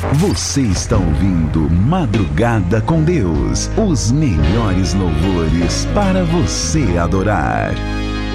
Você está ouvindo Madrugada com Deus, os melhores louvores para você adorar.